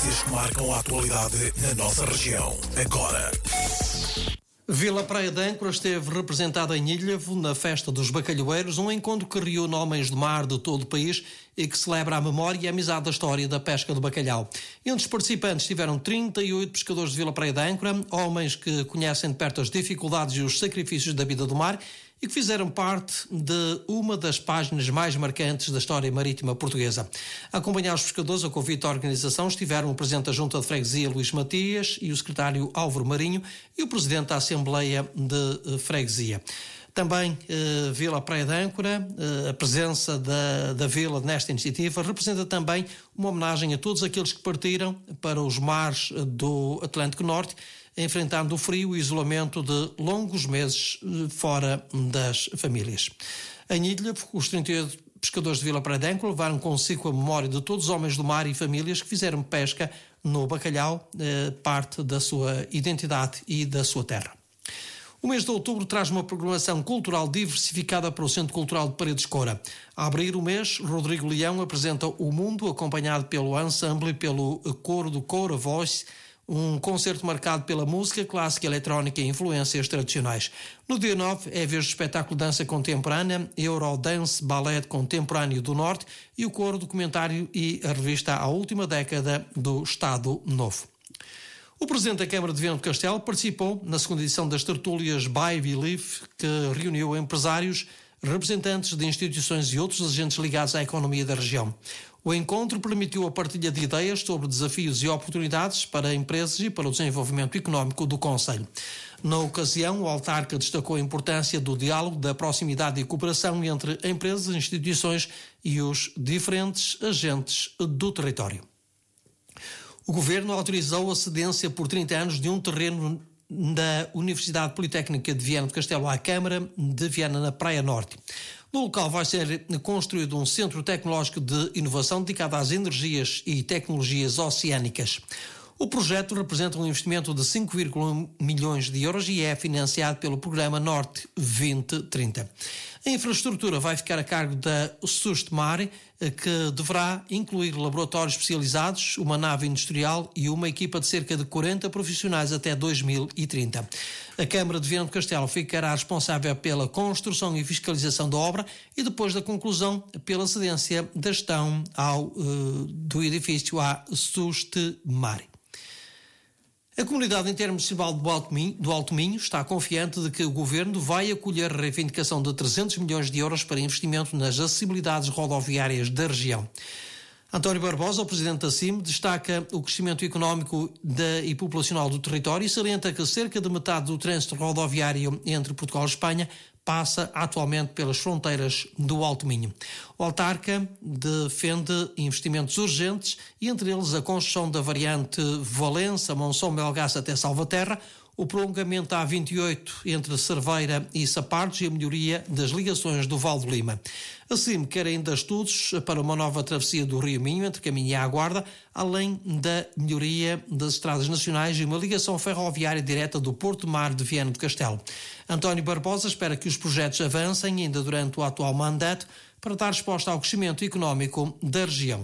notícias que marcam a atualidade na nossa região. Agora. Vila Praia de Âncora esteve representada em Ilhavo, na Festa dos Bacalhoeiros, um encontro que reúne homens do mar de todo o país e que celebra a memória e a amizade da história da pesca do bacalhau. Entre os participantes tiveram 38 pescadores de Vila Praia de Âncora, homens que conhecem de perto as dificuldades e os sacrifícios da vida do mar e que fizeram parte de uma das páginas mais marcantes da história marítima portuguesa. A acompanhar os pescadores, a convite da organização, estiveram o Presidente da Junta de Freguesia, Luís Matias, e o Secretário Álvaro Marinho e o Presidente da Assembleia de Freguesia. Também Vila Praia de Âncora, a presença da Vila nesta iniciativa representa também uma homenagem a todos aqueles que partiram para os mares do Atlântico Norte, enfrentando o frio e o isolamento de longos meses fora das famílias. Em Ilhavo, os 38 pescadores de Vila Praia de Âncora levaram consigo a memória de todos os homens do mar e famílias que fizeram pesca no bacalhau, parte da sua identidade e da sua terra. O mês de outubro traz uma programação cultural diversificada para o Centro Cultural de Paredes Coura. A abrir o mês, Rodrigo Leão apresenta O Mundo, acompanhado pelo ensemble e pelo coro do Coura Voice, um concerto marcado pela música clássica, eletrónica e influências tradicionais. No dia 9 é a vez do espetáculo de dança contemporânea, Eurodance Ballet Contemporâneo do Norte e o coro documentário e a revista A Última Década do Estado Novo. O Presidente da Câmara de Viana do Castelo participou na segunda edição das tertúlias Buy Believe, que reuniu empresários, representantes de instituições e outros agentes ligados à economia da região. O encontro permitiu a partilha de ideias sobre desafios e oportunidades para empresas e para o desenvolvimento económico do concelho. Na ocasião, o autarca destacou a importância do diálogo, da proximidade e cooperação entre empresas, instituições e os diferentes agentes do território. O Governo autorizou a cedência por 30 anos de um terreno da Universidade Politécnica de Viana do Castelo à Câmara de Viana, na Praia Norte. No local vai ser construído um centro tecnológico de inovação dedicado às energias e tecnologias oceânicas. O projeto representa um investimento de 5,1 milhões de euros e é financiado pelo Programa Norte 2030. A infraestrutura vai ficar a cargo da Sustemar, que deverá incluir laboratórios especializados, uma nave industrial e uma equipa de cerca de 40 profissionais até 2030. A Câmara de Viana do Castelo ficará responsável pela construção e fiscalização da obra e, depois da conclusão, pela cedência da gestão do edifício à Sustemar. A comunidade intermunicipal do Alto Minho está confiante de que o Governo vai acolher a reivindicação de 300 milhões de euros para investimento nas acessibilidades rodoviárias da região. António Barbosa, o Presidente da CIM, destaca o crescimento económico e populacional do território e salienta que cerca de metade do trânsito rodoviário entre Portugal e Espanha passa atualmente pelas fronteiras do Alto Minho. O autarca defende investimentos urgentes e entre eles a construção da variante Valença-Monção-Melgaço até Salvaterra, o prolongamento da A28 entre Cerveira e Sapardos e a melhoria das ligações do Val do Lima. Assim, quer ainda estudos para uma nova travessia do Rio Minho entre Caminho e Aguarda, além da melhoria das estradas nacionais e uma ligação ferroviária direta do Porto Mar de Viana do Castelo. António Barbosa espera que os projetos avancem ainda durante o atual mandato para dar resposta ao crescimento económico da região.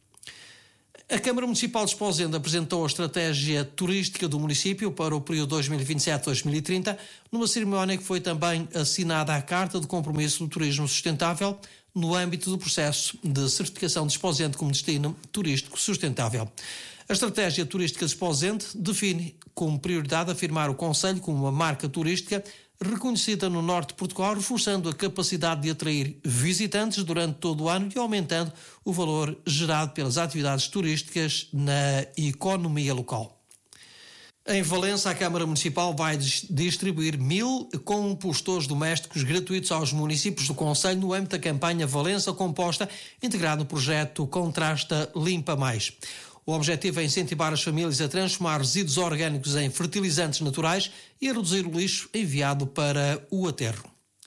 A Câmara Municipal de Esposende apresentou a estratégia turística do município para o período 2027-2030, numa cerimónia que foi também assinada a Carta de Compromisso do Turismo Sustentável no âmbito do processo de certificação de Esposende como destino turístico sustentável. A estratégia turística de Esposende define como prioridade afirmar o concelho como uma marca turística reconhecida no norte de Portugal, reforçando a capacidade de atrair visitantes durante todo o ano e aumentando o valor gerado pelas atividades turísticas na economia local. Em Valença, a Câmara Municipal vai distribuir 1.000 compostores domésticos gratuitos aos municípios do concelho no âmbito da campanha Valença Composta, integrado no projeto Contrasta Limpa Mais. O objetivo é incentivar as famílias a transformar resíduos orgânicos em fertilizantes naturais e a reduzir o lixo enviado para o aterro.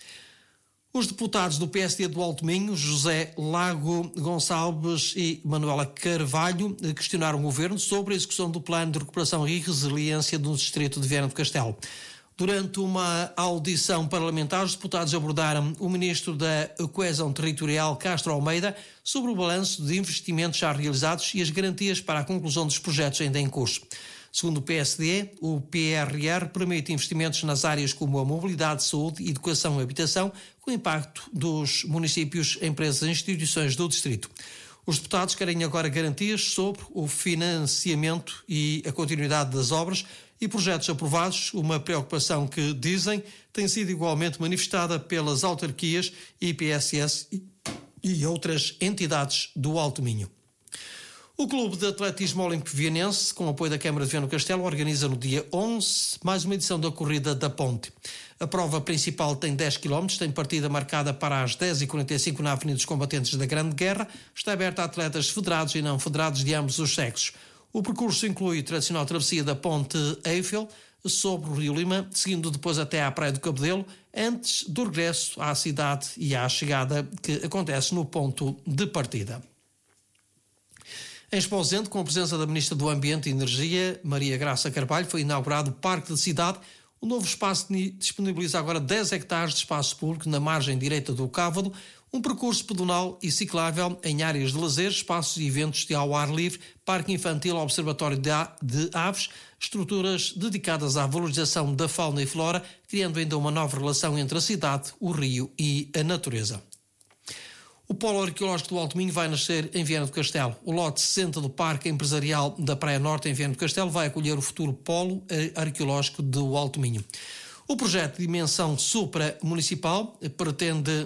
Os deputados do PSD do Alto Minho, José Lago Gonçalves e Manuela Carvalho, questionaram o Governo sobre a execução do Plano de Recuperação e Resiliência do Distrito de Viana do Castelo. Durante uma audição parlamentar, os deputados abordaram o ministro da Coesão Territorial, Castro Almeida, sobre o balanço de investimentos já realizados e as garantias para a conclusão dos projetos ainda em curso. Segundo o PSD, o PRR permite investimentos nas áreas como a mobilidade, saúde, educação e habitação, com impacto dos municípios, empresas e instituições do distrito. Os deputados querem agora garantias sobre o financiamento e a continuidade das obras e projetos aprovados, uma preocupação que, dizem, tem sido igualmente manifestada pelas autarquias, IPSS e outras entidades do Alto Minho. O Clube de Atletismo Olímpico Vianense, com apoio da Câmara de Viana do Castelo, organiza no dia 11 mais uma edição da Corrida da Ponte. A prova principal tem 10 km, tem partida marcada para as 10h45 na Avenida dos Combatentes da Grande Guerra, está aberta a atletas federados e não federados de ambos os sexos. O percurso inclui a tradicional travessia da Ponte Eiffel sobre o Rio Lima, seguindo depois até à Praia do Cabedelo, antes do regresso à cidade e à chegada que acontece no ponto de partida. Em Esposende, com a presença da Ministra do Ambiente e Energia, Maria Graça Carvalho, foi inaugurado o Parque da Cidade. O novo espaço disponibiliza agora 10 hectares de espaço público na margem direita do Cávado, um percurso pedonal e ciclável em áreas de lazer, espaços e eventos de ao ar livre, parque infantil, observatório de aves, estruturas dedicadas à valorização da fauna e flora, criando ainda uma nova relação entre a cidade, o rio e a natureza. O Polo Arqueológico do Alto Minho vai nascer em Viana do Castelo. O lote 60 do Parque Empresarial da Praia Norte, em Viana do Castelo, vai acolher o futuro Polo Arqueológico do Alto Minho. O projeto de dimensão supramunicipal pretende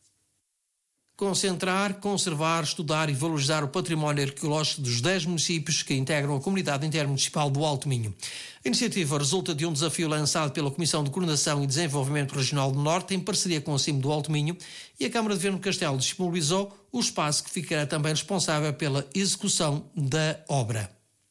concentrar, conservar, estudar e valorizar o património arqueológico dos 10 municípios que integram a Comunidade Intermunicipal do Alto Minho. A iniciativa resulta de um desafio lançado pela Comissão de Coordenação e Desenvolvimento Regional do Norte, em parceria com a CIM do Alto Minho, e a Câmara de Viana do Castelo disponibilizou o espaço que ficará também responsável pela execução da obra.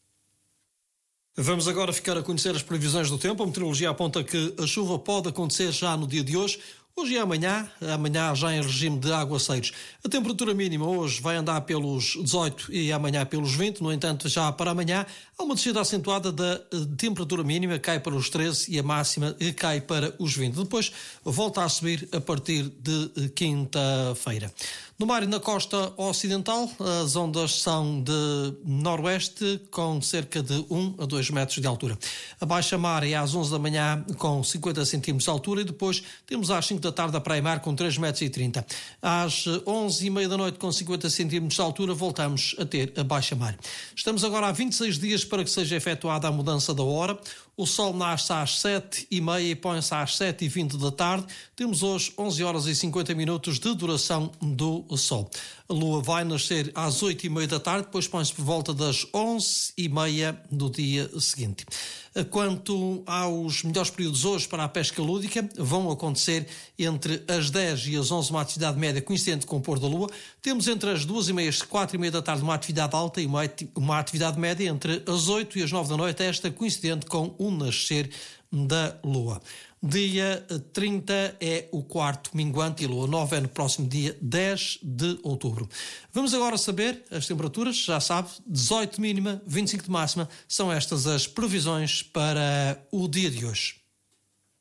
Vamos agora ficar a conhecer as previsões do tempo. A meteorologia aponta que a chuva pode acontecer já no dia de hoje. Hoje e amanhã já em regime de aguaceiros. A temperatura mínima hoje vai andar pelos 18 e amanhã pelos 20, no entanto, já para amanhã há uma descida acentuada da temperatura mínima, cai para os 13 e a máxima cai para os 20. Depois volta a subir a partir de quinta-feira. No mar e na costa ocidental, as ondas são de noroeste com cerca de 1 a 2 metros de altura. A baixa-mar é às 11 da manhã com 50 centímetros de altura e depois temos às 5 da tarde a praia-mar com 3 metros e 30. Às 11h30 da noite com 50 centímetros de altura voltamos a ter a baixa-mar. Estamos agora há 26 dias para que seja efetuada a mudança da hora. O sol nasce às 7h30 e põe-se às 7h20 da tarde. Temos hoje 11 horas e 50 minutos de duração do sol. A lua vai nascer às 8h30 da tarde, depois põe-se por volta das 11h30 do dia seguinte. Quanto aos melhores períodos hoje para a pesca lúdica, vão acontecer entre as 10 e as 11 uma atividade média coincidente com o pôr da lua. Temos entre as 2h30 e as 4h30 da tarde uma atividade alta e uma atividade média entre as 8 e as 9 da noite, esta coincidente com o nascer da lua. Dia 30 é o quarto minguante e lua nova é no próximo dia 10 de outubro. Vamos agora saber as temperaturas, já sabe, 18 mínima, 25 de máxima, são estas as previsões para o dia de hoje.